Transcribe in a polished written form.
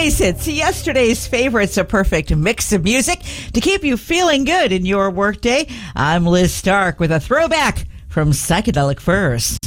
Today's hits, yesterday's favorites, a perfect mix of music to keep you feeling good in your workday. I'm Liz Stark with a throwback from Psychedelic Furs.